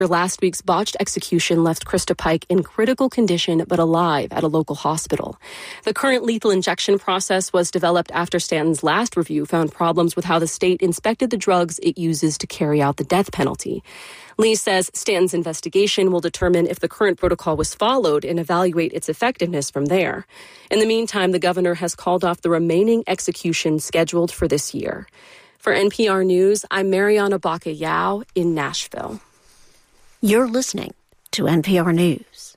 Last week's botched execution left Krista Pike in critical condition but alive at a local hospital. The current lethal injection process was developed after Stanton's last review found problems with how the state inspected the drugs it uses to carry out the death penalty. Lee says Stanton's investigation will determine if the current protocol was followed and evaluate its effectiveness from there. In the meantime, the governor has called off the remaining executions scheduled for this year. For NPR News, I'm Mariana Baca-Yao in Nashville. You're listening to NPR News.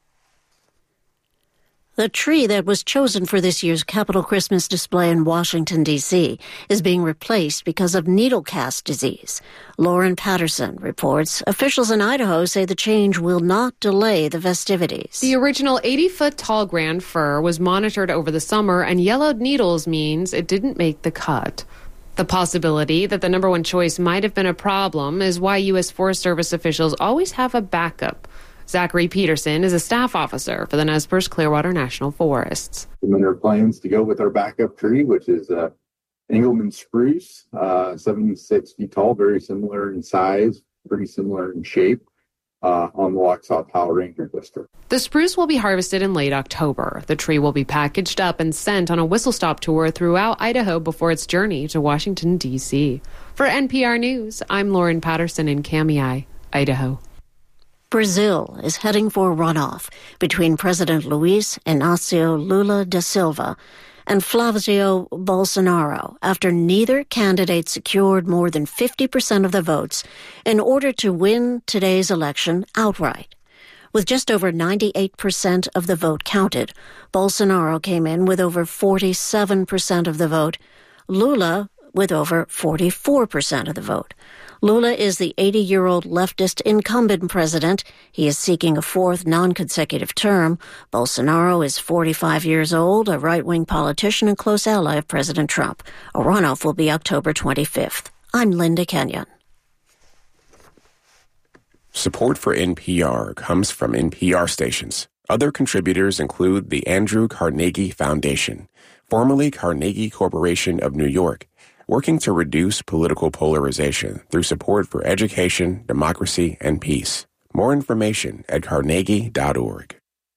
The tree that was chosen for this year's Capitol Christmas display in Washington, D.C. is being replaced because of needle cast disease. Lauren Patterson reports officials in Idaho say the change will not delay the festivities. The original 80-foot-tall grand fir was monitored over the summer, and yellowed needles means it didn't make the cut. The possibility that the number one choice might have been a problem is why U.S. Forest Service officials always have a backup. Zachary Peterson is a staff officer for the Nez Perce Clearwater National Forests. And there are plans to go with our backup tree, which is Engelmann spruce, 76 feet tall, very similar in size, pretty similar in shape. On the Waxhaw Powell Ranger District. The spruce will be harvested in late October. The tree will be packaged up and sent on a whistle-stop tour throughout Idaho before its journey to Washington, D.C. For NPR News, I'm Lauren Patterson in Kamiah, Idaho. Brazil is heading for a runoff between President Luiz Inácio Lula da Silva and Flavio Bolsonaro after neither candidate secured more than 50% of the votes in order to win today's election outright. With just over 98% of the vote counted, Bolsonaro came in with over 47% of the vote, Lula with over 44% of the vote. Lula is the 80-year-old leftist incumbent president. He is seeking a fourth non-consecutive term. Bolsonaro is 45 years old, a right-wing politician and close ally of President Trump. A runoff will be October 25th. I'm Linda Kenyon. Support for NPR comes from NPR stations. Other contributors include the Andrew Carnegie Foundation, formerly Carnegie Corporation of New York, working to reduce political polarization through support for education, democracy, and peace. More information at carnegie.org.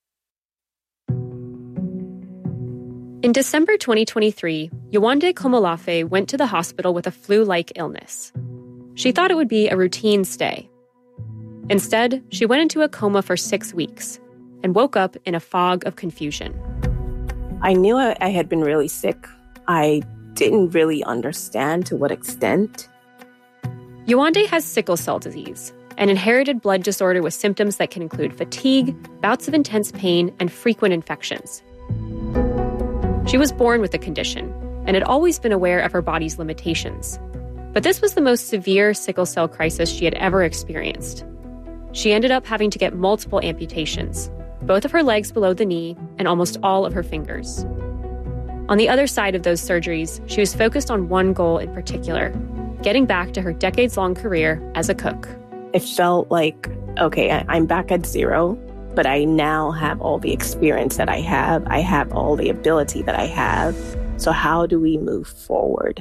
In December 2023, Yewande Komolafe went to the hospital with a flu-like illness. She thought it would be a routine stay. Instead, she went into a coma for 6 weeks and woke up in a fog of confusion. I knew I had been really sick. I didn't really understand to what extent. Yewande has sickle cell disease, an inherited blood disorder with symptoms that can include fatigue, bouts of intense pain, and frequent infections. She was born with the condition and had always been aware of her body's limitations. But this was the most severe sickle cell crisis she had ever experienced. She ended up having to get multiple amputations, both of her legs below the knee and almost all of her fingers. On the other side of those surgeries, she was focused on one goal in particular, getting back to her decades-long career as a cook. It felt like, okay, I'm back at zero, but I now have all the experience that I have. I have all the ability that I have. So how do we move forward?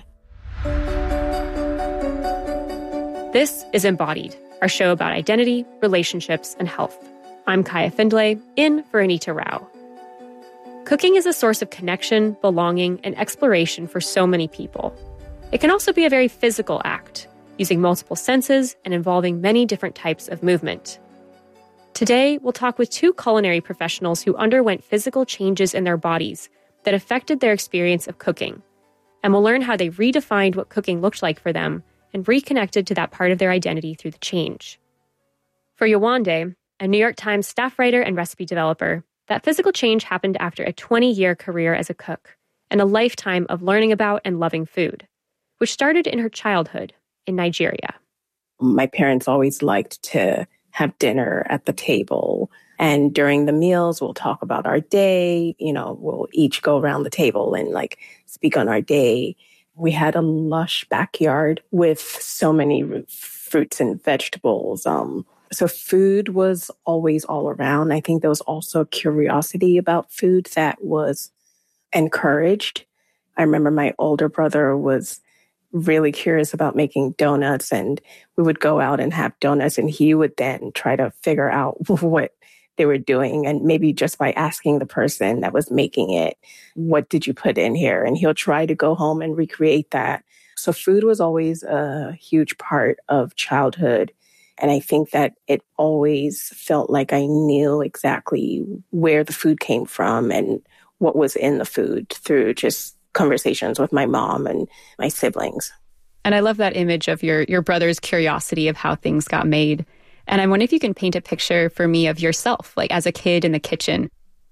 This is Embodied, our show about identity, relationships, and health. I'm Kaya Findlay, in for Anita Rao. Cooking is a source of connection, belonging, and exploration for so many people. It can also be a very physical act, using multiple senses and involving many different types of movement. Today, we'll talk with two culinary professionals who underwent physical changes in their bodies that affected their experience of cooking. And we'll learn how they redefined what cooking looked like for them and reconnected to that part of their identity through the change. For Yewande, a New York Times staff writer and recipe developer, that physical change happened after a 20-year career as a cook and a lifetime of learning about and loving food, which started in her childhood in Nigeria. My parents always liked to have dinner at the table. And during the meals, we'll talk about our day. We'll each go around the table and speak on our day. We had a lush backyard with so many fruits and vegetables. So food was always all around. I think there was also curiosity about food that was encouraged. I remember my older brother was really curious about making donuts, and we would go out and have donuts, and he would then try to figure out what they were doing. And maybe just by asking the person that was making it, what did you put in here? And he'll try to go home and recreate that. So food was always a huge part of childhood. And I think that it always felt like I knew exactly where the food came from and what was in the food through just conversations with my mom and my siblings. And I love that image of your brother's curiosity of how things got made. And I wonder if you can paint a picture for me of yourself, like as a kid in the kitchen.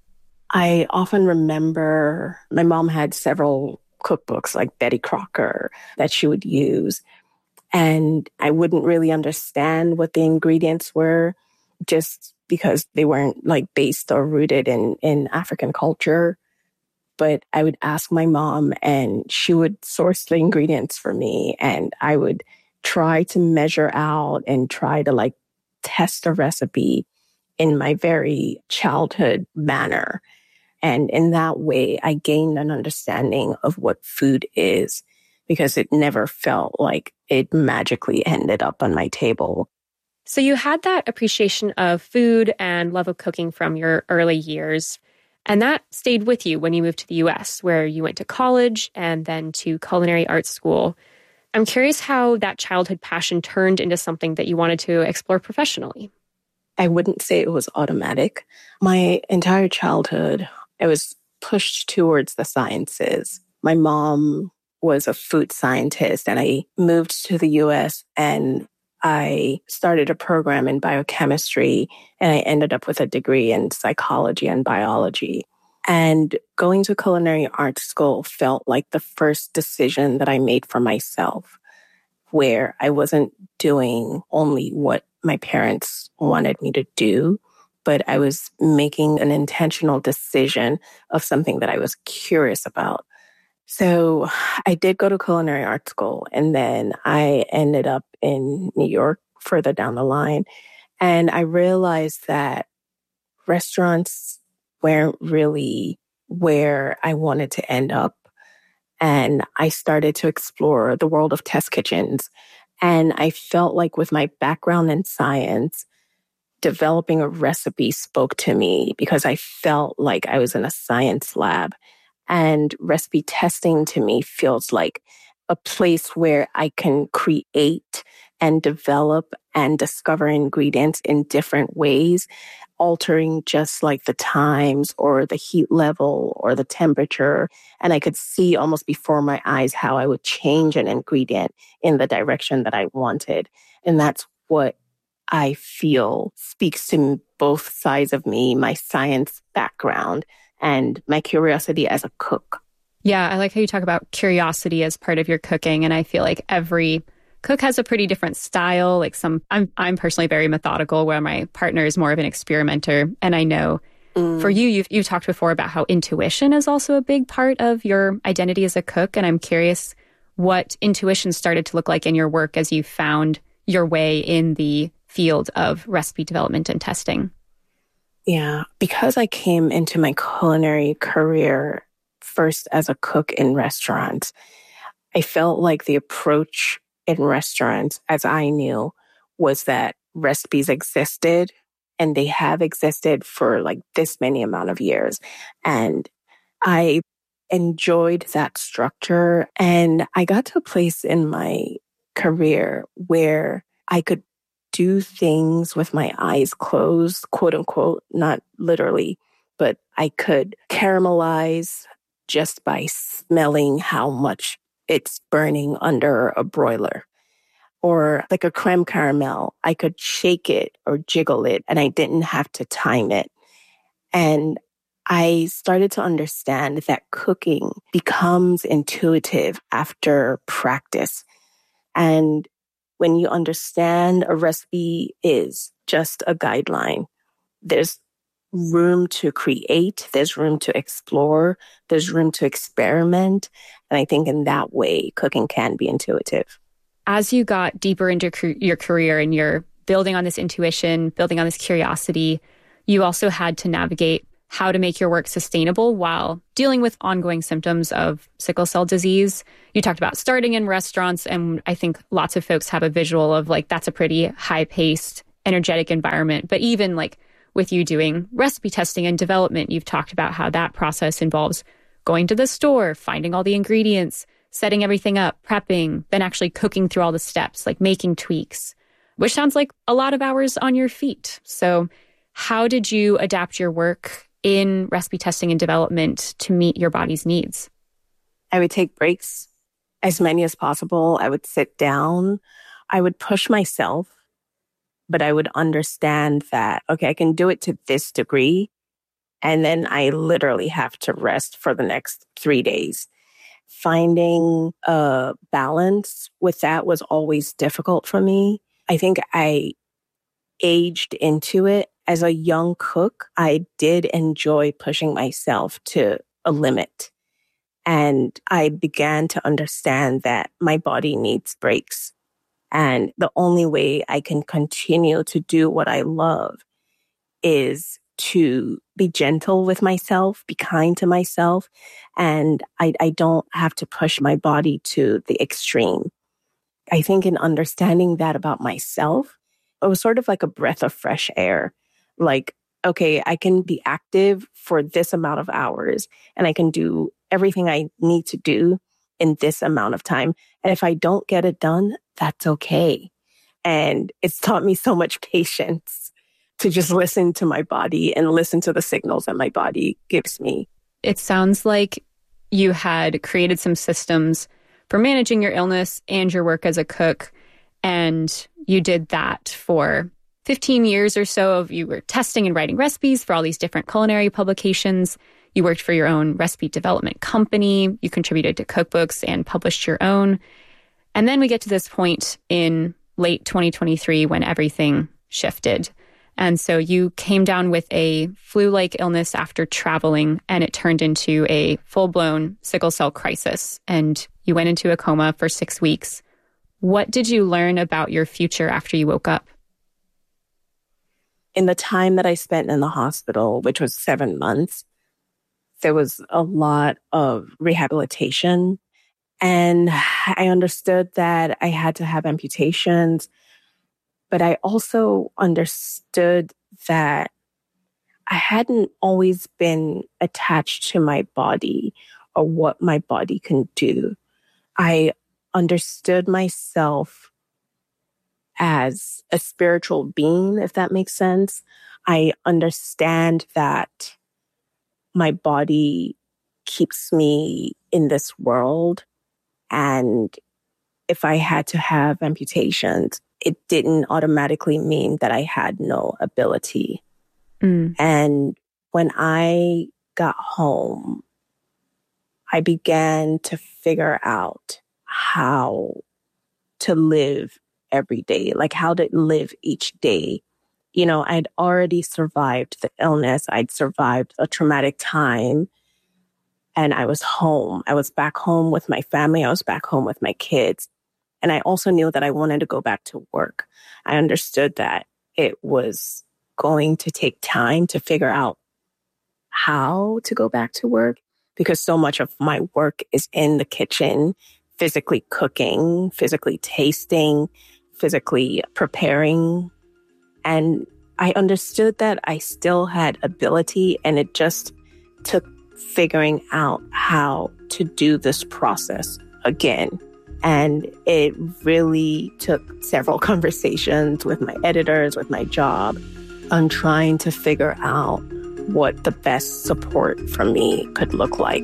I often remember my mom had several cookbooks like Betty Crocker that she would use. And I wouldn't really understand what the ingredients were just because they weren't like based or rooted in African culture. But I would ask my mom and she would source the ingredients for me. And I would try to measure out and try to like test a recipe in my very childhood manner. And in that way, I gained an understanding of what food is because it never felt like it magically ended up on my table. So you had that appreciation of food and love of cooking from your early years. And that stayed with you when you moved to the US, where you went to college and then to culinary arts school. I'm curious how that childhood passion turned into something that you wanted to explore professionally. I wouldn't say it was automatic. My entire childhood, I was pushed towards the sciences. My mom was a food scientist, and I moved to the US and I started a program in biochemistry, and I ended up with a degree in psychology and biology. And going to culinary arts school felt like the first decision that I made for myself, where I wasn't doing only what my parents wanted me to do, but I was making an intentional decision of something that I was curious about. So I did go to culinary art school, and then I ended up in New York further down the line. And I realized that restaurants weren't really where I wanted to end up. And I started to explore the world of test kitchens. And I felt like with my background in science, developing a recipe spoke to me because I felt like I was in a science lab. And recipe testing to me feels like a place where I can create and develop and discover ingredients in different ways, altering just like the times or the heat level or the temperature. And I could see almost before my eyes how I would change an ingredient in the direction that I wanted. And that's what I feel speaks to both sides of me, my science background and my curiosity as a cook. Yeah, I like how you talk about curiosity as part of your cooking. And I feel like every cook has a pretty different style. Like I'm personally very methodical, where my partner is more of an experimenter. And I know for you've talked before about how intuition is also a big part of your identity as a cook. And I'm curious what intuition started to look like in your work as you found your way in the field of recipe development and testing. Yeah, because I came into my culinary career first as a cook in restaurants, I felt like the approach in restaurants, as I knew, was that recipes existed and they have existed for like this many amount of years. And I enjoyed that structure. And I got to a place in my career where I could do things with my eyes closed, quote unquote, not literally, but I could caramelize just by smelling how much it's burning under a broiler. Or like a creme caramel, I could shake it or jiggle it and I didn't have to time it. And I started to understand that cooking becomes intuitive after practice. And when you understand a recipe is just a guideline, there's room to create, there's room to explore, there's room to experiment. And I think in that way, cooking can be intuitive. As you got deeper into your career and you're building on this intuition, building on this curiosity, you also had to navigate how to make your work sustainable while dealing with ongoing symptoms of sickle cell disease. You talked about starting in restaurants, and I think lots of folks have a visual of like, that's a pretty high-paced, energetic environment. But even like with you doing recipe testing and development, you've talked about how that process involves going to the store, finding all the ingredients, setting everything up, prepping, then actually cooking through all the steps, like making tweaks, which sounds like a lot of hours on your feet. So how did you adapt your work in recipe testing and development to meet your body's needs? I would take breaks, as many as possible. I would sit down. I would push myself, but I would understand that, okay, I can do it to this degree, and then I literally have to rest for the next 3 days. Finding a balance with that was always difficult for me. I think I aged into it. As a young cook, I did enjoy pushing myself to a limit. And I began to understand that my body needs breaks. And the only way I can continue to do what I love is to be gentle with myself, be kind to myself. And I don't have to push my body to the extreme. I think in understanding that about myself, it was sort of like a breath of fresh air. Like, okay, I can be active for this amount of hours and I can do everything I need to do in this amount of time. And if I don't get it done, that's okay. And it's taught me so much patience to just listen to my body and listen to the signals that my body gives me. It sounds like you had created some systems for managing your illness and your work as a cook. And you did that for 15 years or so. Of you were testing and writing recipes for all these different culinary publications. You worked for your own recipe development company. You contributed to cookbooks and published your own. And then we get to this point in late 2023 when everything shifted. And so you came down with a flu-like illness after traveling, and it turned into a full-blown sickle cell crisis. And you went into a coma for 6 weeks. What did you learn about your future after you woke up? In the time that I spent in the hospital, which was 7 months, there was a lot of rehabilitation. And I understood that I had to have amputations. But I also understood that I hadn't always been attached to my body or what my body can do. I understood myself as a spiritual being, if that makes sense. I understand that my body keeps me in this world. And if I had to have amputations, it didn't automatically mean that I had no ability. And when I got home, I began to figure out how to live every day, like how to live each day. You know, I'd already survived the illness. I'd survived a traumatic time. And I was home. I was back home with my family. I was back home with my kids. And I also knew that I wanted to go back to work. I understood that it was going to take time to figure out how to go back to work, because so much of my work is in the kitchen, physically cooking, physically tasting, physically preparing. And I understood that I still had ability, and it just took figuring out how to do this process again. And it really took several conversations with my editors, with my job, on trying to figure out what the best support from me could look like.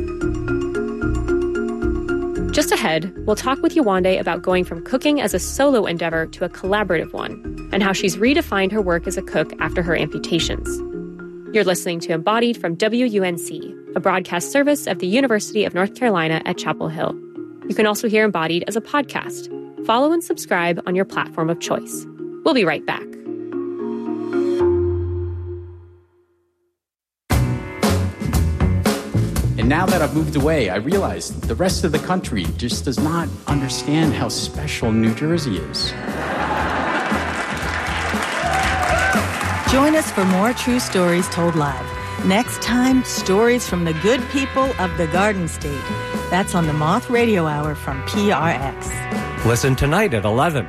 Just ahead, we'll talk with Yewande about going from cooking as a solo endeavor to a collaborative one, and how she's redefined her work as a cook after her amputations. You're listening to Embodied from WUNC, a broadcast service of the University of North Carolina at Chapel Hill. You can also hear Embodied as a podcast. Follow and subscribe on your platform of choice. We'll be right back. And now that I've moved away, I realize the rest of the country just does not understand how special New Jersey is. Join us for more true stories told live. Next time, stories from the good people of the Garden State. That's on the Moth Radio Hour from PRX. Listen tonight at 11.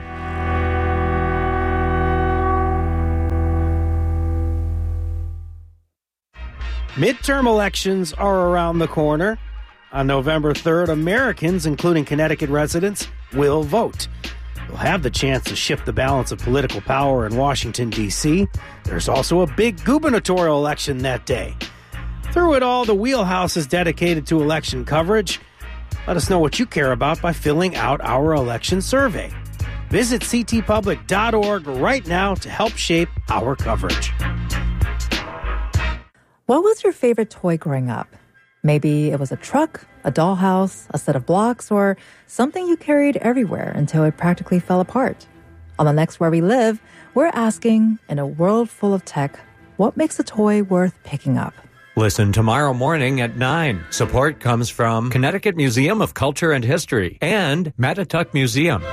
Midterm elections are around the corner. On November 3rd, Americans, including Connecticut residents, will vote. You'll have the chance to shift the balance of political power in Washington, D.C. There's also a big gubernatorial election that day. Through it all, the Wheelhouse is dedicated to election coverage. Let us know what you care about by filling out our election survey. Visit ctpublic.org right now to help shape our coverage. What was your favorite toy growing up? Maybe it was a truck, a dollhouse, a set of blocks, or something you carried everywhere until it practically fell apart. On the next Where We Live, we're asking, in a world full of tech, what makes a toy worth picking up? Listen tomorrow morning at 9. Support comes from Connecticut Museum of Culture and History and Mattituck Museum.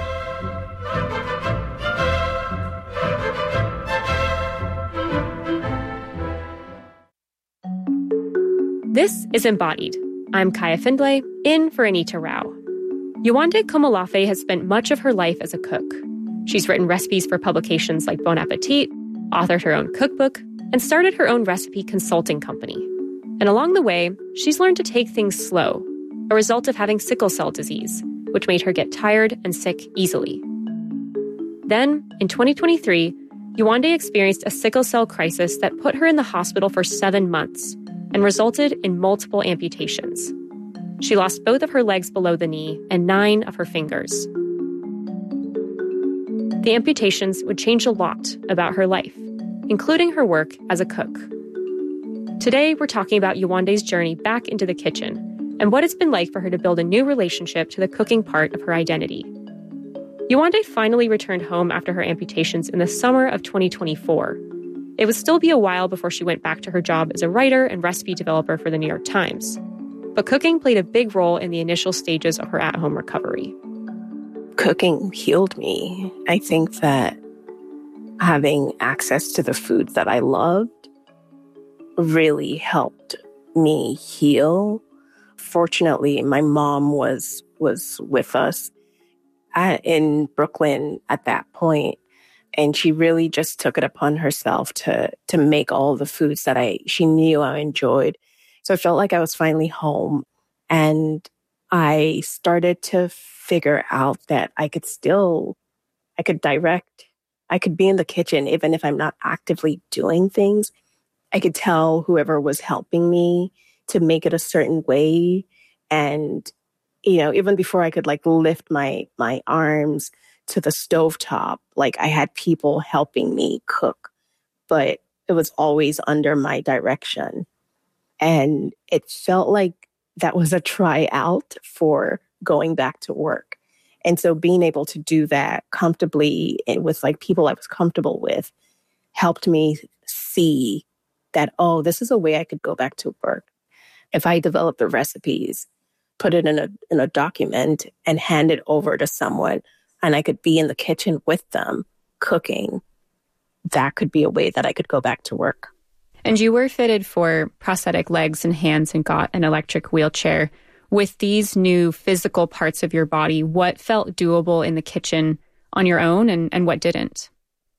This is Embodied. I'm Kaya Findlay, in for Anita Rao. Yewande Komolafe has spent much of her life as a cook. She's written recipes for publications like Bon Appetit, authored her own cookbook, and started her own recipe consulting company. And along the way, she's learned to take things slow, a result of having sickle cell disease, which made her get tired and sick easily. Then, in 2023, Yewande experienced a sickle cell crisis that put her in the hospital for 7 months and resulted in multiple amputations. She lost both of her legs below the knee and 9 of her fingers. The amputations would change a lot about her life, including her work as a cook. Today, we're talking about Yewande's journey back into the kitchen and what it's been like for her to build a new relationship to the cooking part of her identity. Yewande finally returned home after her amputations in the summer of 2024. It would still be a while before she went back to her job as a writer and recipe developer for the New York Times. But cooking played a big role in the initial stages of her at-home recovery. Cooking healed me. I think that having access to the foods that I loved really helped me heal. Fortunately, my mom was with us in Brooklyn at that point. And she really just took it upon herself to make all the foods that she knew I enjoyed. So I felt like I was finally home. And I started to figure out that I could direct, I could be in the kitchen, even if I'm not actively doing things. I could tell whoever was helping me to make it a certain way. And, even before I could lift my arms to the stovetop, I had people helping me cook, but it was always under my direction. And it felt like that was a tryout for going back to work. And so being able to do that comfortably and with people I was comfortable with helped me see that, this is a way I could go back to work. If I developed the recipes, put it in a document and hand it over to someone, and I could be in the kitchen with them cooking, that could be a way that I could go back to work. And you were fitted for prosthetic legs and hands and got an electric wheelchair. With these new physical parts of your body, what felt doable in the kitchen on your own and what didn't?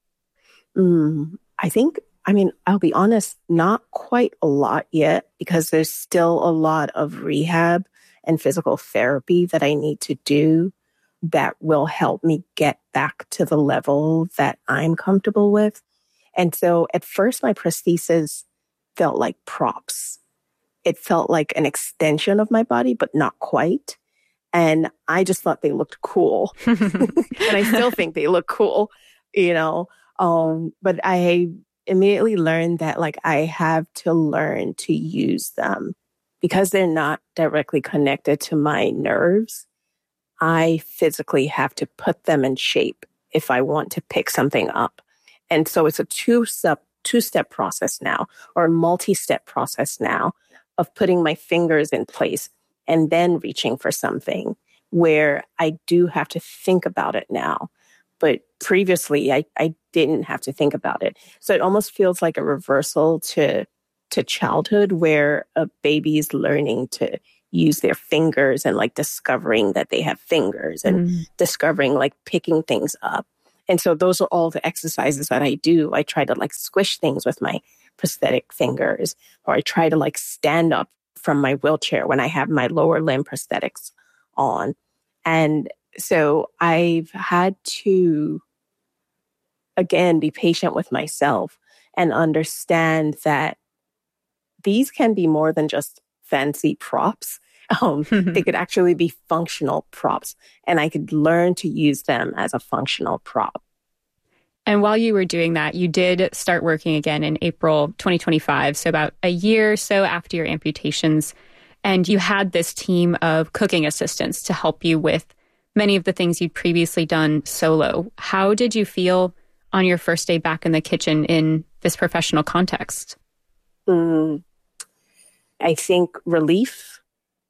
I'll be honest, not quite a lot yet, because there's still a lot of rehab and physical therapy that I need to do that will help me get back to the level that I'm comfortable with. And so at first, my prosthesis felt like props. It felt like an extension of my body, but not quite. And I just thought they looked cool. And I still think they look cool, but I immediately learned that I have to learn to use them because they're not directly connected to my nerves. I physically have to put them in shape if I want to pick something up. And so it's a two-step process now, or a multi-step process now, of putting my fingers in place and then reaching for something, where I do have to think about it now. But previously, I didn't have to think about it. So it almost feels like a reversal to to childhood where a baby is learning to use their fingers and like discovering that they have fingers and discovering like picking things up. And so those are all the exercises that I do. I try to like squish things with my prosthetic fingers, or I try to like stand up from my wheelchair when I have my lower limb prosthetics on. And so I've had to, again, be patient with myself and understand that these can be more than just fancy props. They could actually be functional props, and I could learn to use them as a functional prop. And while you were doing that, you did start working again in April 2025, so about a year or so after your amputations, and you had this team of cooking assistants to help you with many of the things you'd previously done solo. How did you feel on your first day back in the kitchen in this professional context? I think relief,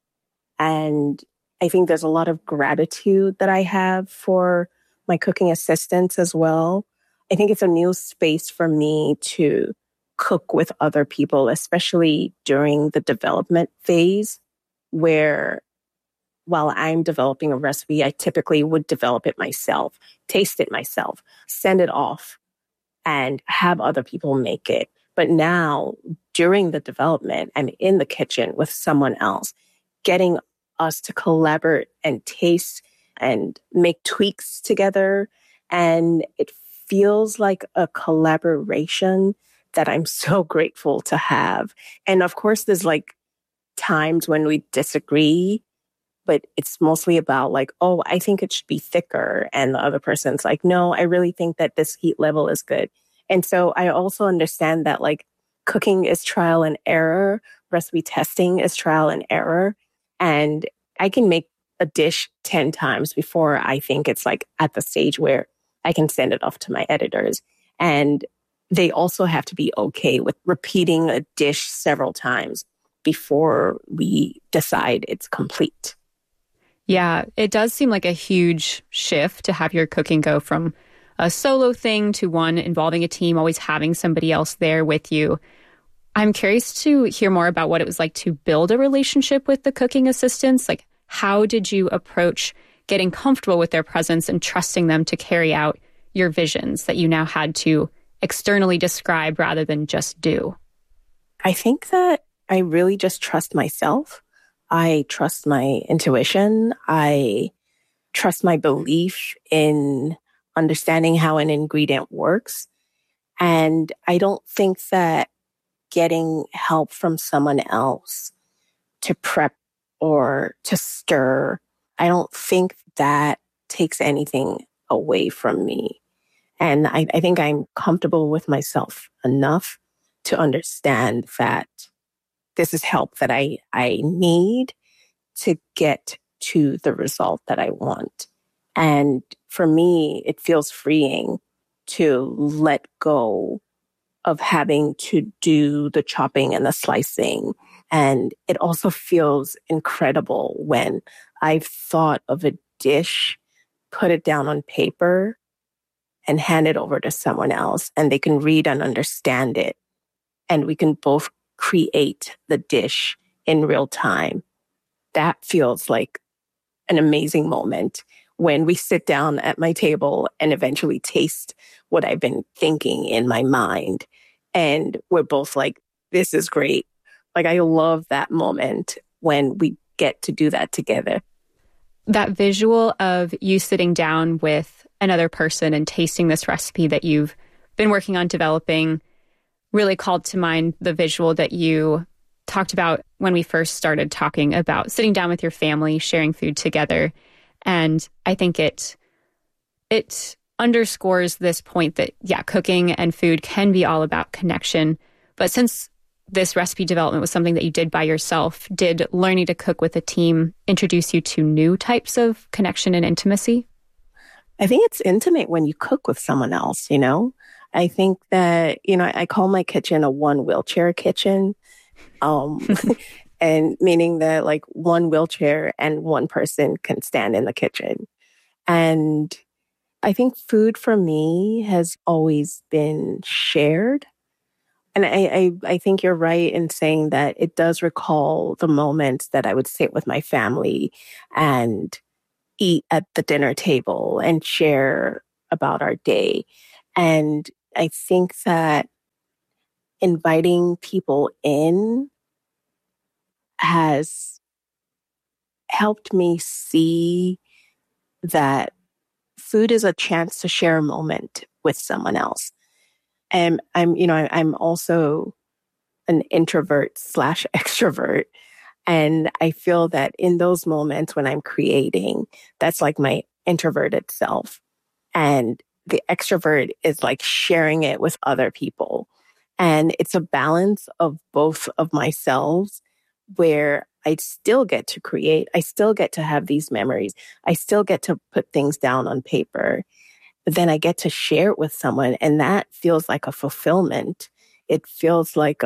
and I think there's a lot of gratitude that I have for my cooking assistants as well. I think it's a new space for me to cook with other people, especially during the development phase, where while I'm developing a recipe, I typically would develop it myself, taste it myself, send it off, and have other people make it. But now, during the development, I'm in the kitchen with someone else, getting us to collaborate and taste and make tweaks together. And it feels like a collaboration that I'm so grateful to have. And of course, there's like times when we disagree, but it's mostly about like, oh, I think it should be thicker. And the other person's like, no, I really think that this heat level is good. And so I also understand that like cooking is trial and error, recipe testing is trial and error. And I can make a dish 10 times before I think it's like at the stage where I can send it off to my editors. And they also have to be okay with repeating a dish several times before we decide it's complete. Yeah, it does seem like a huge shift to have your cooking go from a solo thing to one involving a team, always having somebody else there with you. I'm curious to hear more about what it was like to build a relationship with the cooking assistants. Like, how did you approach getting comfortable with their presence and trusting them to carry out your visions that you now had to externally describe rather than just do? I think that I really just trust myself. I trust my intuition. I trust my belief in understanding how an ingredient works. And I don't think that getting help from someone else to prep or to stir, I don't think that takes anything away from me. And I think I'm comfortable with myself enough to understand that this is help that I need to get to the result that I want. And for me, it feels freeing to let go of having to do the chopping and the slicing. And it also feels incredible when I've thought of a dish, put it down on paper, and hand it over to someone else, and they can read and understand it. And we can both create the dish in real time. That feels like an amazing moment when we sit down at my table and eventually taste what I've been thinking in my mind. And we're both like, this is great. Like, I love that moment when we get to do that together. That visual of you sitting down with another person and tasting this recipe that you've been working on developing really called to mind the visual that you talked about when we first started talking about sitting down with your family, sharing food together. And I think it underscores this point that, yeah, cooking and food can be all about connection. But since this recipe development was something that you did by yourself, did learning to cook with a team introduce you to new types of connection and intimacy? I think it's intimate when you cook with someone else, you know? I think that, I call my kitchen a one wheelchair kitchen. And meaning that like one wheelchair and one person can stand in the kitchen. And I think food for me has always been shared. And I think you're right in saying that it does recall the moments that I would sit with my family and eat at the dinner table and share about our day. And I think that inviting people in has helped me see that food is a chance to share a moment with someone else. And I'm also an introvert / extrovert. And I feel that in those moments when I'm creating, that's like my introverted self. And the extrovert is like sharing it with other people. And it's a balance of both of myself where I still get to create. I still get to have these memories. I still get to put things down on paper. But then I get to share it with someone. And that feels like a fulfillment. It feels like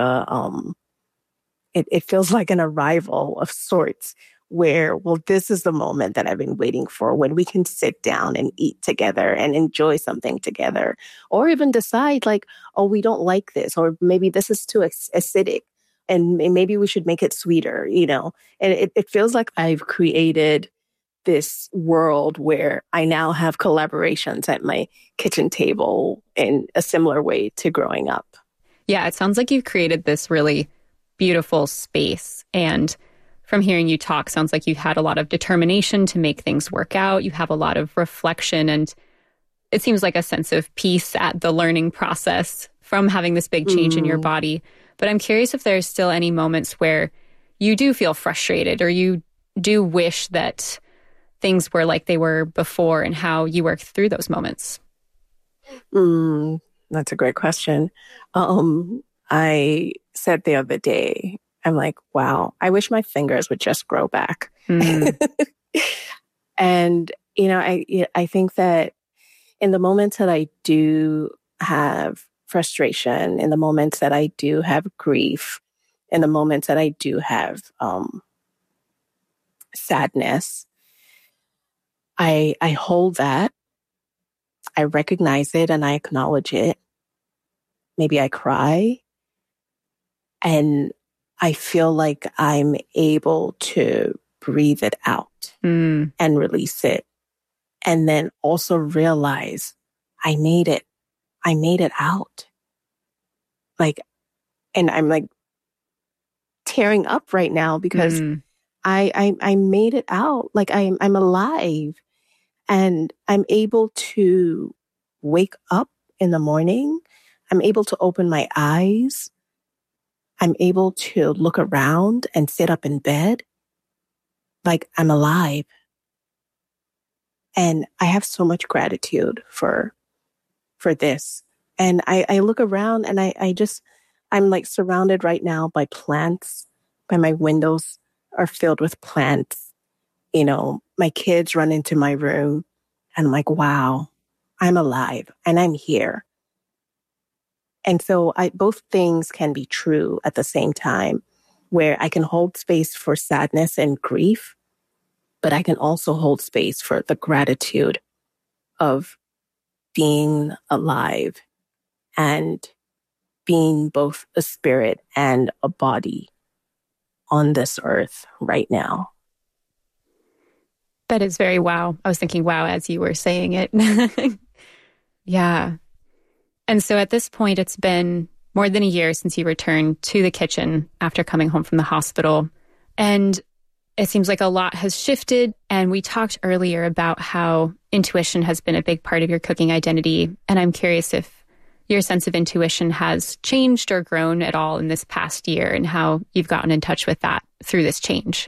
it feels like an arrival of sorts where, well, this is the moment that I've been waiting for when we can sit down and eat together and enjoy something together, or even decide like, oh, we don't like this, or maybe this is too acidic and maybe we should make it sweeter, and it feels like I've created this world where I now have collaborations at my kitchen table in a similar way to growing up. Yeah, it sounds like you've created this really beautiful space. And from hearing you talk, sounds like you've had a lot of determination to make things work out. You have a lot of reflection, and it seems like a sense of peace at the learning process from having this big change in your body. But I'm curious if there's still any moments where you do feel frustrated or you do wish that things were like they were before, and how you work through those moments. That's a great question. I said the other day, I'm like, wow, I wish my fingers would just grow back. And, I think that in the moments that I do have frustration, in the moments that I do have grief, in the moments that I do have sadness, I hold that. I recognize it and I acknowledge it. Maybe I cry. And I feel like I'm able to breathe it out and release it. And then also realize I made it. I made it out. And I'm like tearing up right now because I made it out. Like I'm alive and I'm able to wake up in the morning. I'm able to open my eyes. I'm able to look around and sit up in bed. Like I'm alive. And I have so much gratitude for this. And I look around and I'm like surrounded right now by plants. By my windows are filled with plants. My kids run into my room and I'm like, wow, I'm alive and I'm here. And so both things can be true at the same time, where I can hold space for sadness and grief, but I can also hold space for the gratitude of being alive and being both a spirit and a body on this earth right now. That is very wow. I was thinking wow as you were saying it. Yeah. And so at this point, it's been more than a year since you returned to the kitchen after coming home from the hospital. And it seems like a lot has shifted. And we talked earlier about how intuition has been a big part of your cooking identity. And I'm curious if your sense of intuition has changed or grown at all in this past year and how you've gotten in touch with that through this change.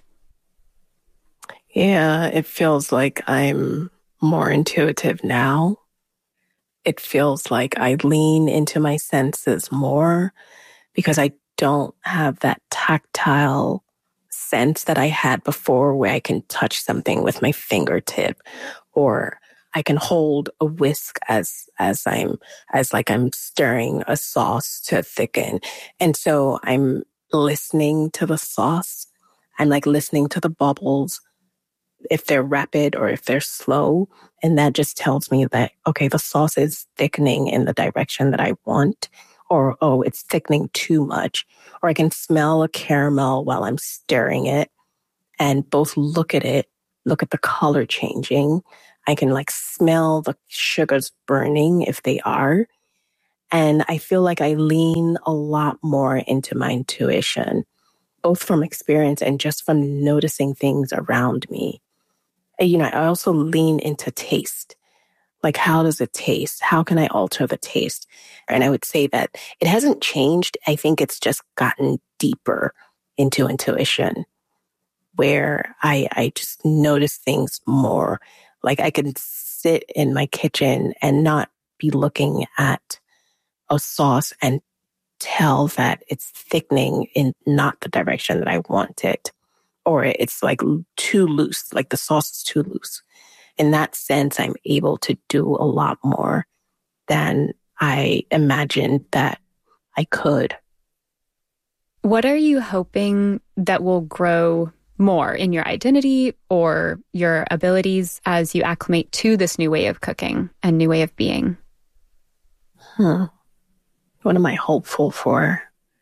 Yeah, it feels like I'm more intuitive now. It feels like I lean into my senses more because I don't have that tactile sense that I had before where I can touch something with my fingertip, or I can hold a whisk as I'm stirring a sauce to thicken. And so I'm listening to the sauce. I'm like listening to the bubbles, if they're rapid or if they're slow. And that just tells me that, okay, the sauce is thickening in the direction that I want, or, oh, it's thickening too much, or I can smell a caramel while I'm stirring it and both look at it, look at the color changing. I can like smell the sugars burning if they are. And I feel like I lean a lot more into my intuition, both from experience and just from noticing things around me. You know, I also lean into taste. Like, how does it taste? How can I alter the taste? And I would say that it hasn't changed. I think it's just gotten deeper into intuition, where I just notice things more. Like, I can sit in my kitchen and not be looking at a sauce and tell that it's thickening in not the direction that I want it. Or it's like too loose, like the sauce is too loose. In that sense, I'm able to do a lot more than I imagined that I could. What are you hoping that will grow more in your identity or your abilities as you acclimate to this new way of cooking and new way of being? What am I hopeful for?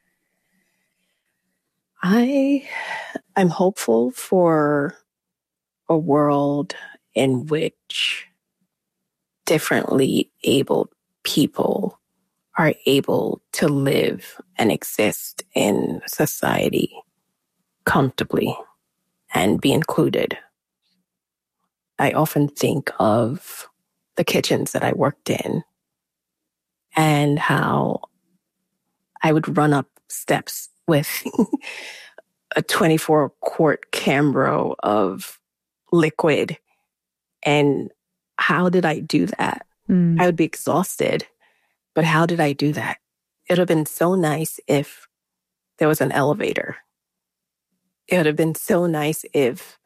I'm hopeful for a world in which differently abled people are able to live and exist in society comfortably and be included. I often think of the kitchens that I worked in and how I would run up steps with a 24-quart Cambro of liquid. And how did I do that? I would be exhausted. But how did I do that? It would have been so nice if there was an elevator. It would have been so nice if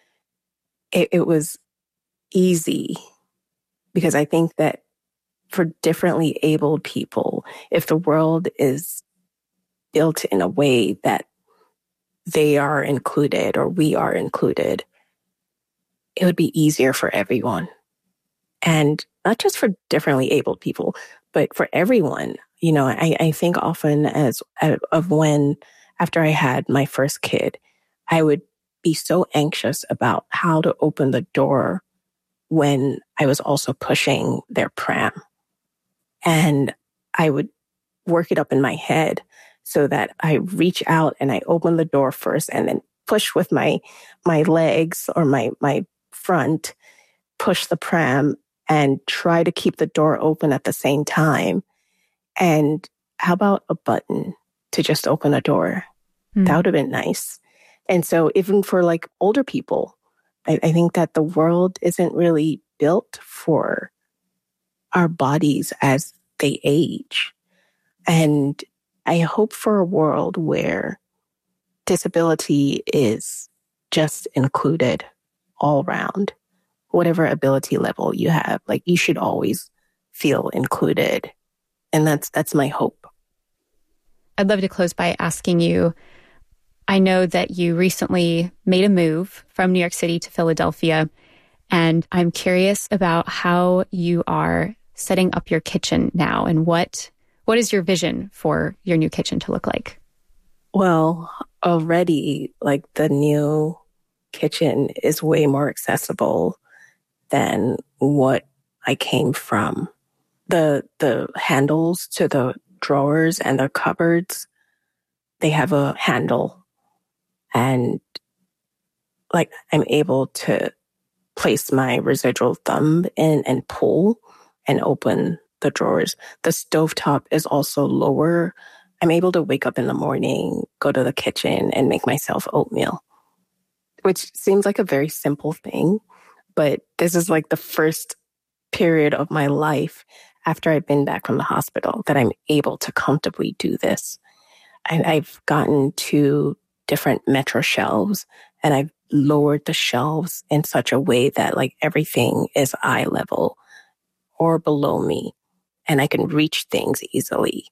it was easy. Because I think that for differently abled people, if the world is built in a way that they are included or we are included, it would be easier for everyone. And not just for differently abled people, but for everyone. You know, I think often of when, after I had my first kid, I would be so anxious about how to open the door when I was also pushing their pram. And I would work it up in my head so that I reach out and I open the door first and then push with my legs or my front, push the pram and try to keep the door open at the same time. And how about a button to just open a door? That would have been nice. And so even for like older people, I think that the world isn't really built for our bodies as they age. And I hope for a world where disability is just included all around. Whatever ability level you have, like you should always feel included. And that's my hope. I'd love to close by asking you, I know that you recently made a move from New York City to Philadelphia, and I'm curious about how you are setting up your kitchen now and what is your vision for your new kitchen to look like? Well, already like the new kitchen is way more accessible than what I came from. The handles to the drawers and the cupboards, they have a handle. And like I'm able to place my residual thumb in and pull and open the drawers. The stovetop is also lower. I'm able to wake up in the morning, go to the kitchen and make myself oatmeal, which seems like a very simple thing. But this is like the first period of my life after I've been back from the hospital that I'm able to comfortably do this. And I've gotten to different Metro shelves and I've lowered the shelves in such a way that like everything is eye level or below me and I can reach things easily.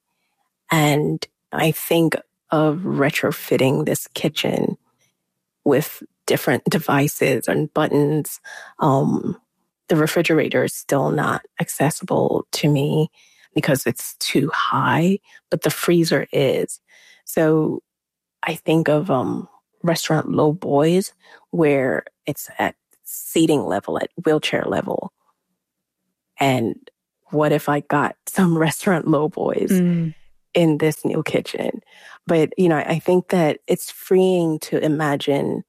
And I think of retrofitting this kitchen with different devices and buttons. The refrigerator is still not accessible to me. because it's too high, but the freezer is. So I think of restaurant low boys where it's at seating level, at wheelchair level. And what if I got some restaurant low boys in this new kitchen? But, you know, I think that it's freeing to imagine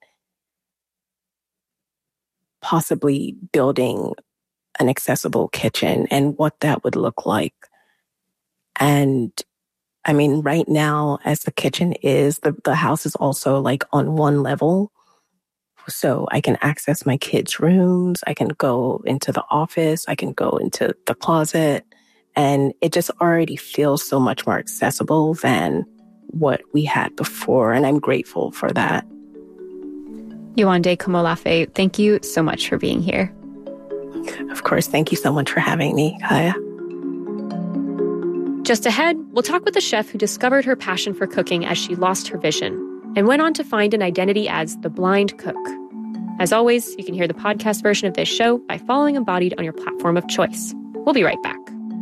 possibly building an accessible kitchen and what that would look like. And I mean, right now, as the kitchen is, the house is also like on one level. So I can access my kids' rooms. I can go into the office. I can go into the closet. And it just already feels so much more accessible than what we had before. And I'm grateful for that. Yewande Komolafe, thank you so much for being here. Of course. Thank you so much for having me, Kaya. Just ahead, we'll talk with a chef who discovered her passion for cooking as she lost her vision and went on to find an identity as the blind cook. As always, you can hear the podcast version of this show by following Embodied on your platform of choice. We'll be right back.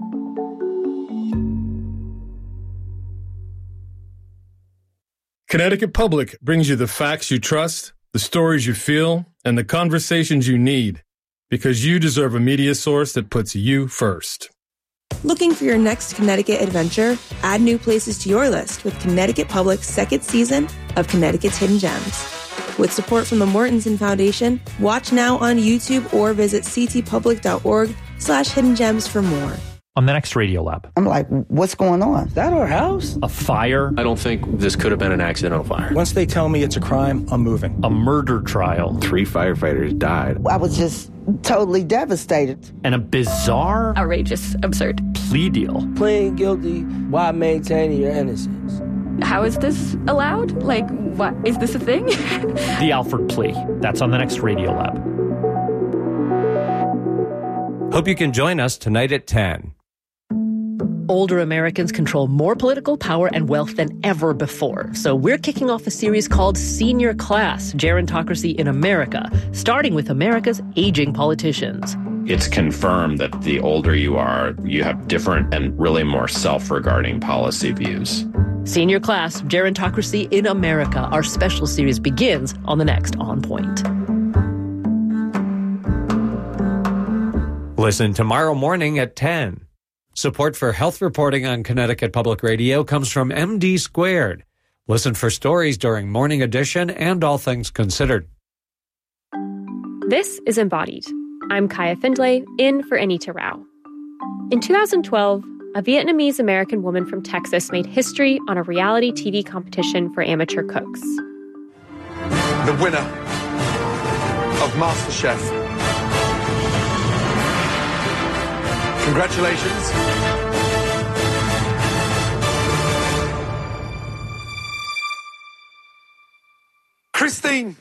Connecticut Public brings you the facts you trust, the stories you feel, and the conversations you need, because you deserve a media source that puts you first. Looking for your next Connecticut adventure? Add new places to your list with Connecticut Public's second season of Connecticut's Hidden Gems. With support from the Mortensen Foundation, watch now on YouTube or visit ctpublic.org/hidden gems for more. On the next Radiolab. I'm like, what's going on? Is that our house? A fire. I don't think this could have been an accidental fire. Once they tell me it's a crime, I'm moving. A murder trial. 3 firefighters died. I was just totally devastated. And a bizarre, outrageous, absurd plea deal. Pleading guilty while maintaining your innocence. How is this allowed? Like, what? Is this a thing? The Alford plea. That's on the next Radiolab. Hope you can join us tonight at 10. Older Americans control more political power and wealth than ever before. So we're kicking off a series called Senior Class, Gerontocracy in America, starting with America's aging politicians. It's confirmed that the older you are, you have different and really more self-regarding policy views. Senior Class, Gerontocracy in America. Our special series begins on the next On Point. Listen tomorrow morning at 10. Support for health reporting on Connecticut Public Radio comes from MD Squared. Listen for stories during Morning Edition and All Things Considered. This is Embodied. I'm Kaya Findlay, in for Anita Rao. In 2012, a Vietnamese-American woman from Texas made history on a reality TV competition for amateur cooks. The winner of MasterChef. Congratulations. Christine.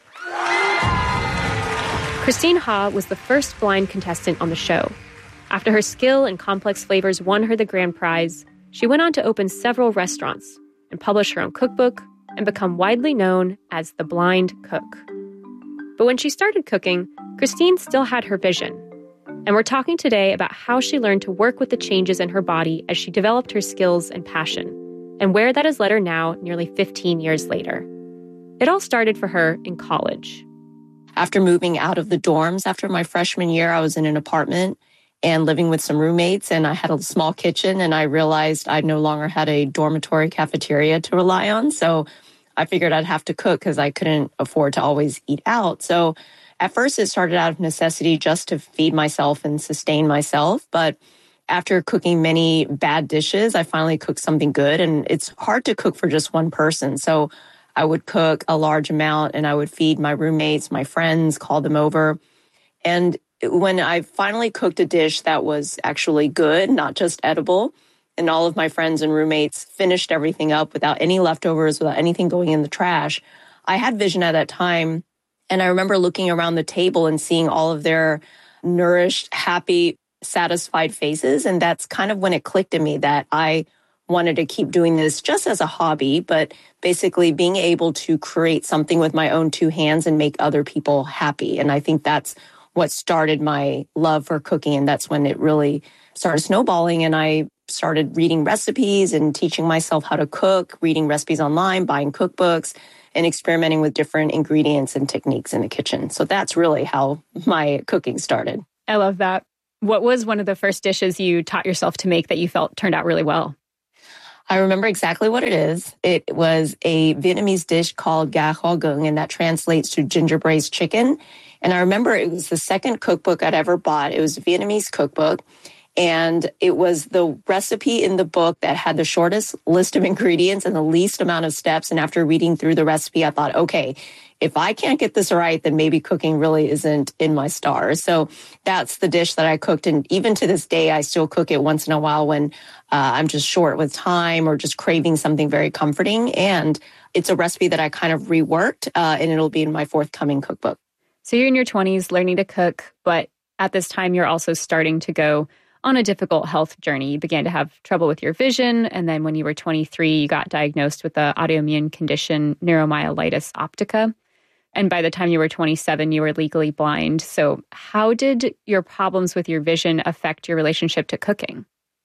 Christine Ha was the first blind contestant on the show. After her skill and complex flavors won her the grand prize, she went on to open several restaurants and publish her own cookbook and become widely known as the Blind Cook. But when she started cooking, Christine still had her vision. And we're talking today about how she learned to work with the changes in her body as she developed her skills and passion, and where that has led her now, nearly 15 years later. It all started for her in college. After moving out of the dorms after my freshman year, I was in an apartment and living with some roommates, and I had a small kitchen, and I realized I no longer had a dormitory cafeteria to rely on. So I figured I'd have to cook because I couldn't afford to always eat out. So at first, it started out of necessity just to feed myself and sustain myself. But after cooking many bad dishes, I finally cooked something good. And it's hard to cook for just one person. So I would cook a large amount and I would feed my roommates, my friends, call them over. And when I finally cooked a dish that was actually good, not just edible, and all of my friends and roommates finished everything up without any leftovers, without anything going in the trash, I had vision at that time. And I remember looking around the table and seeing all of their nourished, happy, satisfied faces. And that's kind of when it clicked in me that I wanted to keep doing this just as a hobby, but basically being able to create something with my own two hands and make other people happy. And I think that's what started my love for cooking. And that's when it really started snowballing. And I started reading recipes and teaching myself how to cook, reading recipes online, buying cookbooks, and experimenting with different ingredients and techniques in the kitchen. So that's really how my cooking started. I love that. What was one of the first dishes you taught yourself to make that you felt turned out really well? I remember exactly what it is. It was a Vietnamese dish called gà kho gung, and that translates to ginger braised chicken. And I remember it was the second cookbook I'd ever bought. It was a Vietnamese cookbook. And it was the recipe in the book that had the shortest list of ingredients and the least amount of steps. And after reading through the recipe, I thought, okay, if I can't get this right, then maybe cooking really isn't in my stars. So that's the dish that I cooked. And even to this day, I still cook it once in a while when I'm just short with time or just craving something very comforting. And it's a recipe that I kind of reworked, and it'll be in my forthcoming cookbook. So you're in your 20s learning to cook, but at this time, you're also starting to go on a difficult health journey. You began to have trouble with your vision. And then when you were 23, you got diagnosed with the autoimmune condition neuromyelitis optica. And by the time you were 27, you were legally blind. So how did your problems with your vision affect your relationship to cooking?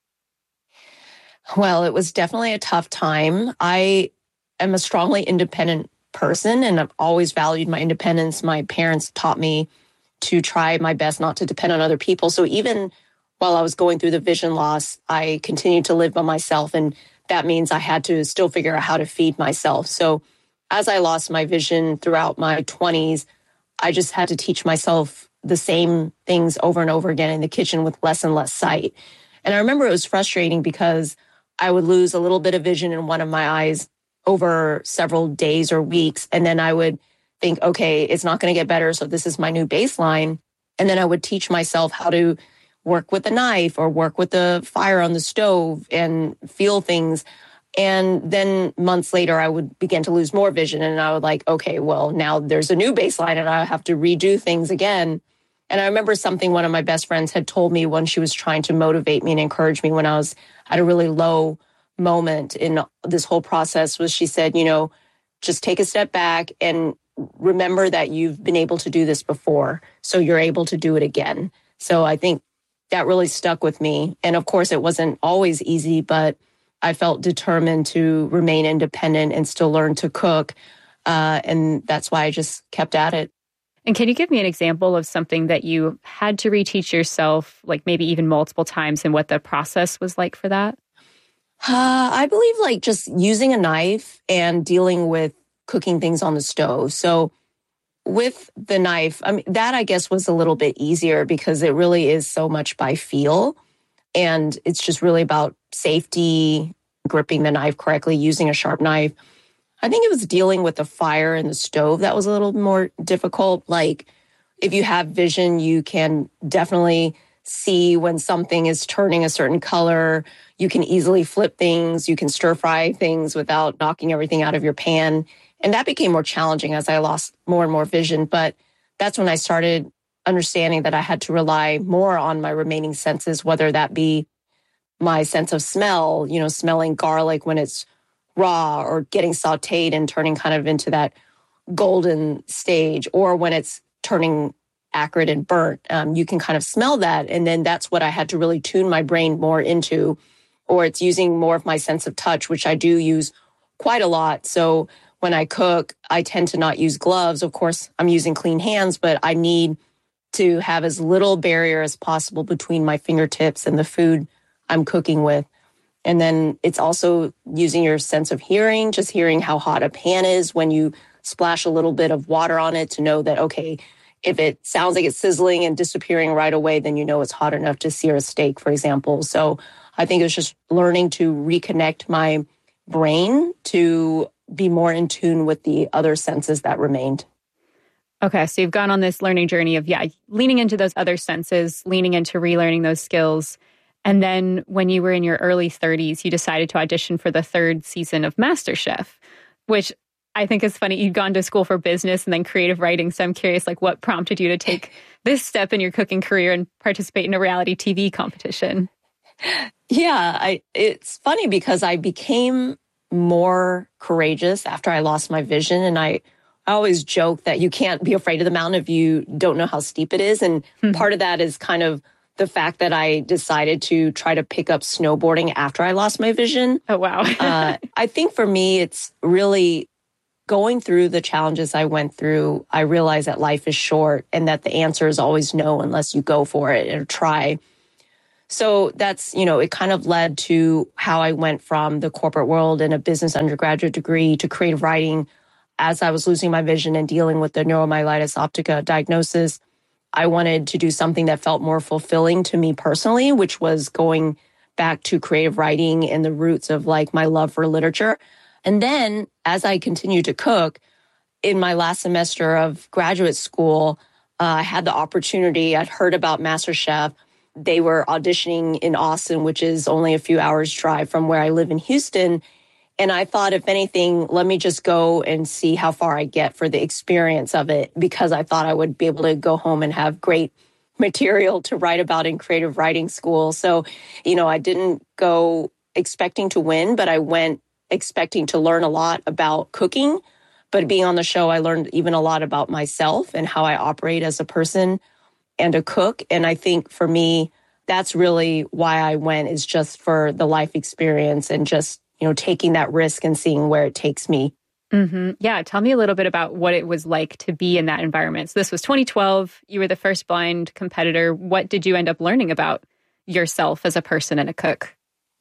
Well, it was definitely a tough time. I am a strongly independent person, and I've always valued my independence. My parents taught me to try my best not to depend on other people. So even while I was going through the vision loss, I continued to live by myself. And that means I had to still figure out how to feed myself. So as I lost my vision throughout my 20s, I just had to teach myself the same things over and over again in the kitchen with less and less sight. And I remember it was frustrating because I would lose a little bit of vision in one of my eyes over several days or weeks. And then I would think, okay, it's not going to get better. So this is my new baseline. And then I would teach myself how to work with a knife or work with the fire on the stove and feel things. And then months later, I would begin to lose more vision. And I would like, okay, well, now there's a new baseline and I have to redo things again. And I remember something one of my best friends had told me when she was trying to motivate me and encourage me when I was at a really low moment in this whole process was she said, you know, just take a step back and remember that you've been able to do this before. So you're able to do it again. So I think that really stuck with me. And of course, it wasn't always easy, but I felt determined to remain independent and still learn to cook. And that's why I just kept at it. And can you give me an example of something that you had to reteach yourself, like maybe even multiple times, and what the process was like for that? I believe like just using a knife and dealing with cooking things on the stove. So with the knife, I mean, that I guess was a little bit easier because it really is so much by feel. And it's just really about safety, gripping the knife correctly, using a sharp knife. I think it was dealing with the fire and the stove that was a little more difficult. Like if you have vision, you can definitely see when something is turning a certain color. You can easily flip things. You can stir fry things without knocking everything out of your pan. And that became more challenging as I lost more and more vision. But that's when I started understanding that I had to rely more on my remaining senses, whether that be my sense of smell, you know, smelling garlic when it's raw or getting sauteed and turning kind of into that golden stage, or when it's turning acrid and burnt. You can kind of smell that. And then that's what I had to really tune my brain more into, or it's using more of my sense of touch, which I do use quite a lot. So when I cook, I tend to not use gloves. Of course, I'm using clean hands, but I need to have as little barrier as possible between my fingertips and the food I'm cooking with. And then it's also using your sense of hearing, just hearing how hot a pan is when you splash a little bit of water on it to know that, okay, if it sounds like it's sizzling and disappearing right away, then you know it's hot enough to sear a steak, for example. So I think it was just learning to reconnect my brain to be more in tune with the other senses that remained. Okay, so you've gone on this learning journey of, leaning into those other senses, leaning into relearning those skills. And then when you were in your early 30s, you decided to audition for the third season of MasterChef, which I think is funny. You'd gone to school for business and then creative writing. So I'm curious, like, what prompted you to take this step in your cooking career and participate in a reality TV competition? Yeah, it's funny because I became more courageous after I lost my vision. And I always joke that you can't be afraid of the mountain if you don't know how steep it is. And part of that is kind of the fact that I decided to try to pick up snowboarding after I lost my vision. Oh, wow. I think for me, it's really going through the challenges I went through. I realized that life is short and that the answer is always no unless you go for it or try. So that's, it kind of led to how I went from the corporate world and a business undergraduate degree to creative writing. As I was losing my vision and dealing with the neuromyelitis optica diagnosis, I wanted to do something that felt more fulfilling to me personally, which was going back to creative writing and the roots of like my love for literature. And then as I continued to cook, in my last semester of graduate school, I had the opportunity. I'd heard about MasterChef. They were auditioning in Austin, which is only a few hours drive from where I live in Houston. And I thought, if anything, let me just go and see how far I get for the experience of it, because I thought I would be able to go home and have great material to write about in creative writing school. So, I didn't go expecting to win, but I went expecting to learn a lot about cooking. But being on the show, I learned even a lot about myself and how I operate as a person and a cook. And I think for me, that's really why I went, is just for the life experience and just taking that risk and seeing where it takes me. Mm-hmm. Yeah. Tell me a little bit about what it was like to be in that environment. So this was 2012. You were the first blind competitor. What did you end up learning about yourself as a person and a cook?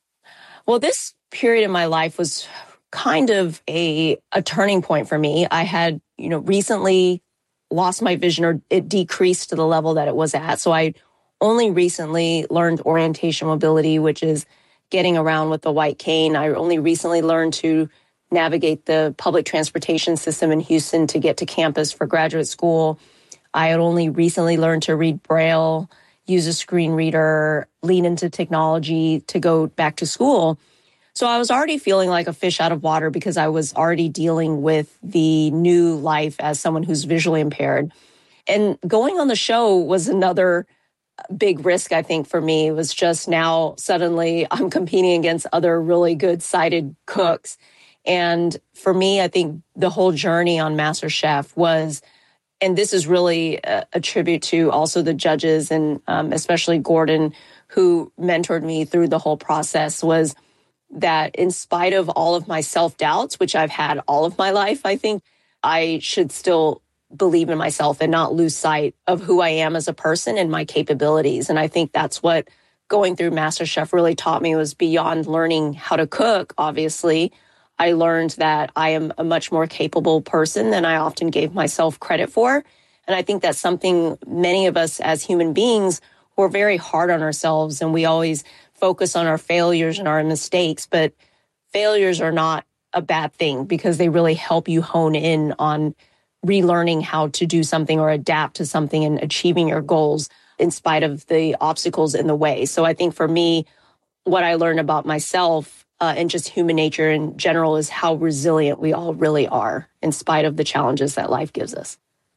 Well, this period in my life was kind of a turning point for me. I had, recently lost my vision, or it decreased to the level that it was at. So I only recently learned orientation mobility, which is getting around with the white cane. I only recently learned to navigate the public transportation system in Houston to get to campus for graduate school. I had only recently learned to read Braille, use a screen reader, lean into technology to go back to school. So I was already feeling like a fish out of water because I was already dealing with the new life as someone who's visually impaired. And going on the show was another big risk, I think, for me. It was just now suddenly I'm competing against other really good sighted cooks. And for me, I think the whole journey on MasterChef was, and this is really a tribute to also the judges and especially Gordon, who mentored me through the whole process, was that in spite of all of my self-doubts, which I've had all of my life, I think I should still believe in myself and not lose sight of who I am as a person and my capabilities. And I think that's what going through MasterChef really taught me, was beyond learning how to cook. Obviously, I learned that I am a much more capable person than I often gave myself credit for. And I think that's something many of us as human beings, we're very hard on ourselves and we always focus on our failures and our mistakes. But failures are not a bad thing because they really help you hone in on relearning how to do something or adapt to something and achieving your goals in spite of the obstacles in the way. So I think for me, what I learned about myself and just human nature in general is how resilient we all really are in spite of the challenges that life gives us.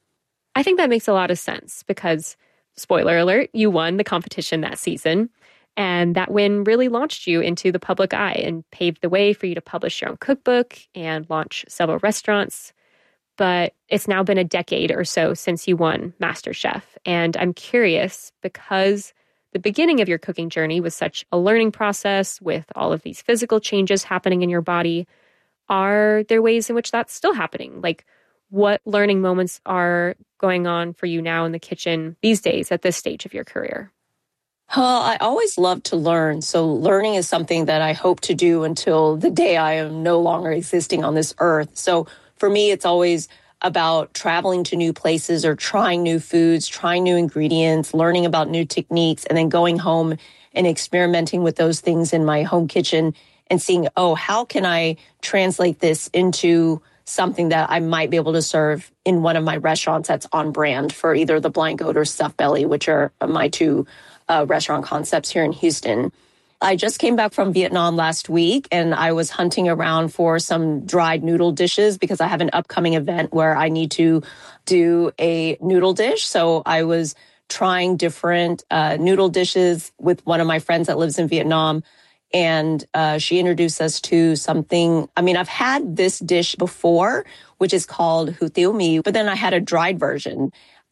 I think that makes a lot of sense because, spoiler alert, you won the competition that season. And that win really launched you into the public eye and paved the way for you to publish your own cookbook and launch several restaurants. But it's now been a decade or so since you won MasterChef. And I'm curious, because the beginning of your cooking journey was such a learning process with all of these physical changes happening in your body, are there ways in which that's still happening? Like, what learning moments are going on for you now in the kitchen these days at this stage of your career? Well, I always love to learn. So learning is something that I hope to do until the day I am no longer existing on this earth. So for me, it's always about traveling to new places or trying new foods, trying new ingredients, learning about new techniques, and then going home and experimenting with those things in my home kitchen and seeing, oh, how can I translate this into something that I might be able to serve in one of my restaurants that's on brand for either the Blind Goat or Stuffed Belly, which are my two restaurant concepts here in Houston. I just came back from Vietnam last week and I was hunting around for some dried noodle dishes because I have an upcoming event where I need to do a noodle dish. So I was trying different noodle dishes with one of my friends that lives in Vietnam. And she introduced us to something. I mean, I've had this dish before, which is called hủ tiếu mì, but then I had a dried version.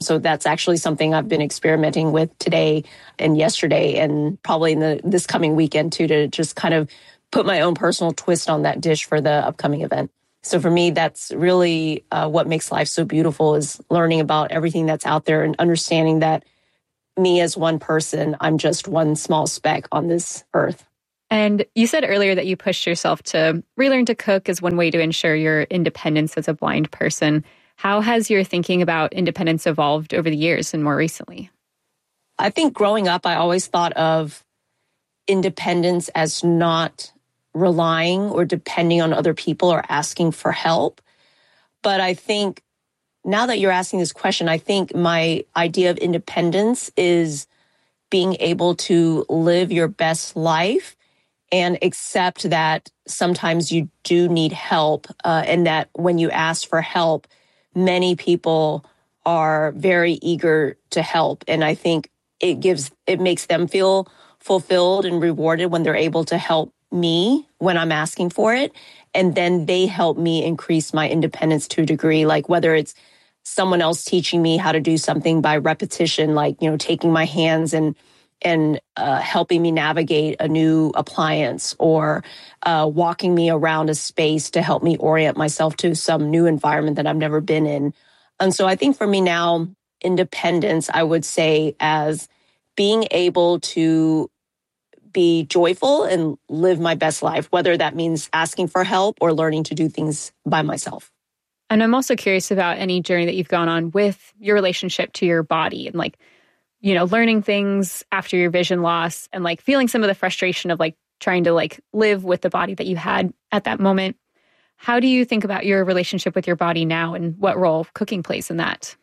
So that's actually something I've been experimenting with today and yesterday, and probably in this coming weekend too, to just kind of put my own personal twist on that dish for the upcoming event. So for me, that's really what makes life so beautiful, is learning about everything that's out there and understanding that me as one person, I'm just one small speck on this earth. And you said earlier that you pushed yourself to relearn to cook as one way to ensure your independence as a blind person. How has your thinking about independence evolved over the years and more recently? I think growing up, I always thought of independence as not relying or depending on other people or asking for help. But I think now that you're asking this question, I think my idea of independence is being able to live your best life and accept that sometimes you do need help, and that when you ask for help, many people are very eager to help. And I think it makes them feel fulfilled and rewarded when they're able to help me when I'm asking for it. And then they help me increase my independence to a degree, like whether it's someone else teaching me how to do something by repetition, like, taking my hands and helping me navigate a new appliance, or walking me around a space to help me orient myself to some new environment that I've never been in. And so I think for me now, independence, I would say, as being able to be joyful and live my best life, whether that means asking for help or learning to do things by myself. And I'm also curious about any journey that you've gone on with your relationship to your body, and learning things after your vision loss, and feeling some of the frustration of trying to live with the body that you had at that moment. How do you think about your relationship with your body now, and what role cooking plays in that?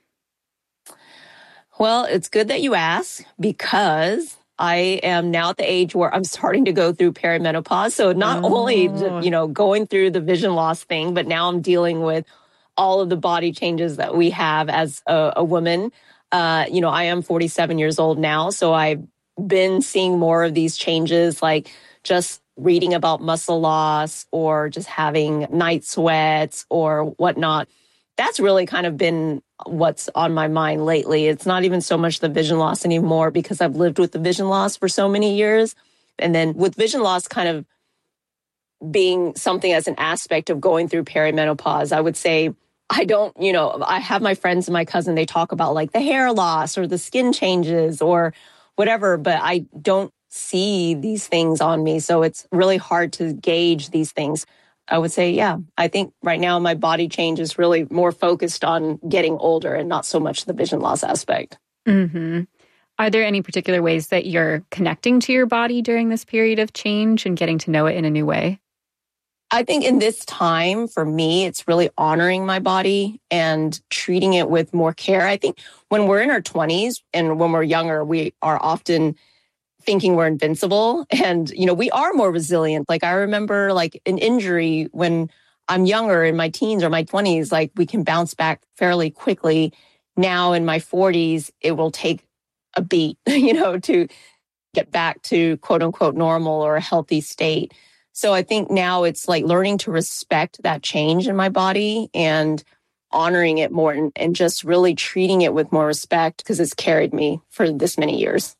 Well, it's good that you ask, because I am now at the age where I'm starting to go through perimenopause. So not only, going through the vision loss thing, but now I'm dealing with all of the body changes that we have as a woman. I am 47 years old now, so I've been seeing more of these changes, like just reading about muscle loss or just having night sweats or whatnot. That's really kind of been what's on my mind lately. It's not even so much the vision loss anymore, because I've lived with the vision loss for so many years. And then with vision loss kind of being something as an aspect of going through perimenopause, I would say I have my friends and my cousin, they talk about the hair loss or the skin changes or whatever, but I don't see these things on me. So it's really hard to gauge these things. I would say, yeah, I think right now my body change is really more focused on getting older and not so much the vision loss aspect. Mm-hmm. Are there any particular ways that you're connecting to your body during this period of change and getting to know it in a new way? I think in this time, for me, it's really honoring my body and treating it with more care. I think when we're in our 20s and when we're younger, we are often thinking we're invincible, and, we are more resilient. I remember an injury when I'm younger, in my teens or my 20s, we can bounce back fairly quickly. Now in my 40s, it will take a beat, to get back to quote unquote normal or a healthy state. So I think now it's learning to respect that change in my body and honoring it more, and just really treating it with more respect, because it's carried me for this many years.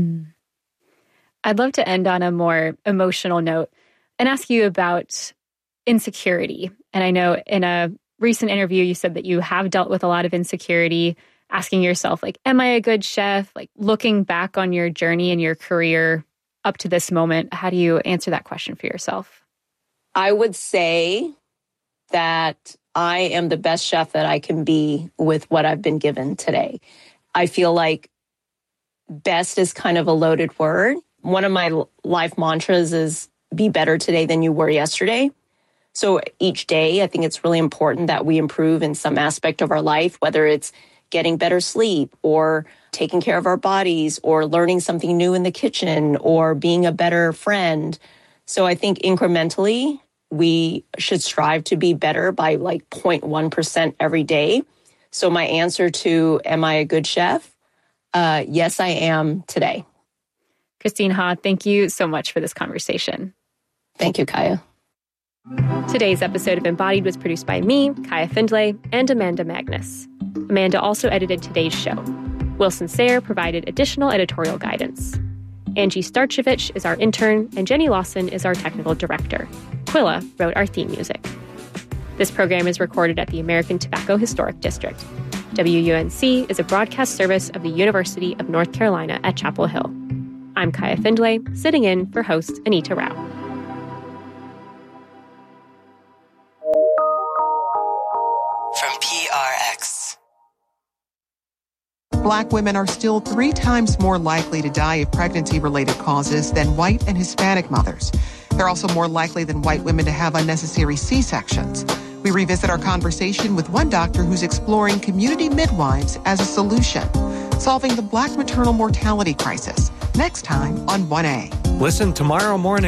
I'd love to end on a more emotional note and ask you about insecurity. And I know in a recent interview, you said that you have dealt with a lot of insecurity, asking yourself, am I a good chef? Looking back on your journey and your career up to this moment, how do you answer that question for yourself? I would say that I am the best chef that I can be with what I've been given today. I feel like best is kind of a loaded word. One of my life mantras is be better today than you were yesterday. So each day, I think it's really important that we improve in some aspect of our life, whether it's getting better sleep or taking care of our bodies or learning something new in the kitchen or being a better friend. So I think incrementally, we should strive to be better by 0.1% every day. So my answer to, am I a good chef? Yes, I am today. Christine Ha, thank you so much for this conversation. Thank you, Kaya. Today's episode of Embodied was produced by me, Kaya Findlay, and Amanda Magnus. Amanda also edited today's show. Wilson Sayre provided additional editorial guidance. Angie Starchevich is our intern, and Jenny Lawson is our technical director. Quilla wrote our theme music. This program is recorded at the American Tobacco Historic District. WUNC is a broadcast service of the University of North Carolina at Chapel Hill. I'm Kaya Findlay, sitting in for host Anita Rao. From PRX. Black women are still 3 times more likely to die of pregnancy-related causes than white and Hispanic mothers. They're also more likely than white women to have unnecessary C-sections. We revisit our conversation with one doctor who's exploring community midwives as a solution, solving the Black maternal mortality crisis. Next time on 1A. Listen tomorrow morning.